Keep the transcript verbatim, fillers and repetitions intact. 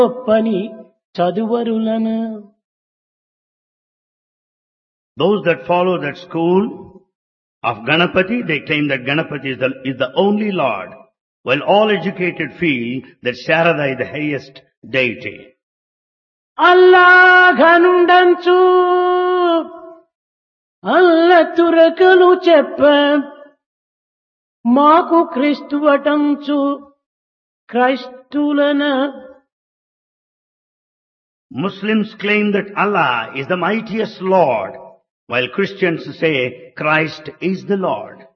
గొప్పని చదువరులను Those that follow that school of Ganapati, they claim that Ganapati is the, is the only Lord, while all educated feel that Sharada is the highest deity. అల్లాఘనుండంచు అల్ల తురకలు చెప్ప మాకు క్రీస్తువటంచు క్రైస్తులన Muslims claim that Allah is the mightiest Lord, while Christians say Christ is the Lord.